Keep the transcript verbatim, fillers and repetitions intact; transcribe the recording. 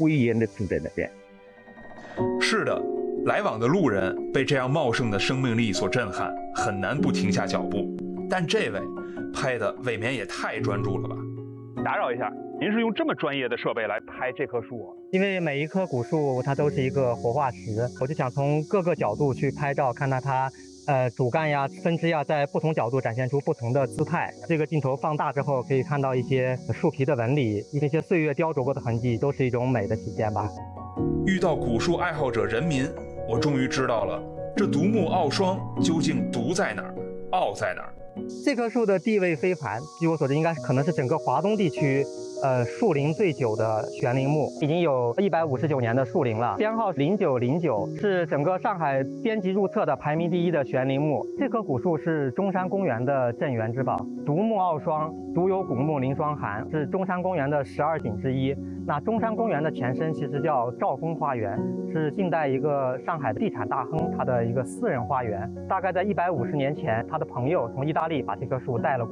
威严的站在那边。 是的，来往的路人被这样茂盛的生命力所震撼，很难不停下脚步。但这位拍的未免也太专注了吧？打扰一下，您是用这么专业的设备来拍这棵树啊？ 因为每一棵古树它都是一个活化石，我就想从各个角度去拍照，看到它呃主干呀、分支呀，在不同角度展现出不同的姿态。这个镜头放大之后，可以看到一些树皮的纹理，一些岁月雕琢过的痕迹，都是一种美的体现吧。 遇到古树爱好者人民，我终于知道了这独木傲霜究竟独在哪儿，傲在哪儿。 这棵树的地位非凡，据我所知，应该可能是整个华东地区呃树龄最久的悬铃木，已经有一百五十九年的树龄了，编号零九零九，是整个上海编辑入册的排名第一的悬铃木。这棵古树是中山公园的镇园之宝，独木傲霜，独有古木临霜寒，是中山公园的十二景之一。那中山公园的前身其实叫兆丰花园，是近代一个上海的地产大亨他的一个私人花园。大概在一百五十年前，他的朋友从意大利把这棵树带了过来。